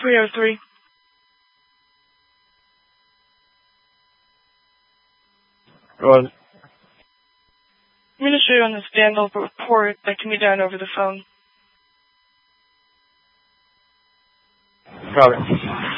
303. Go ahead. I'm going to show you on this vandal report that can be done over the phone. Copy.